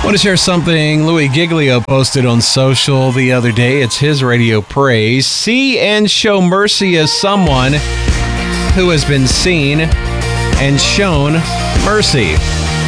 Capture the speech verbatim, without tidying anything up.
I want to share something Louis Giglio posted on social the other day. It's his radio praise. See and show mercy as someone who has been seen and shown mercy.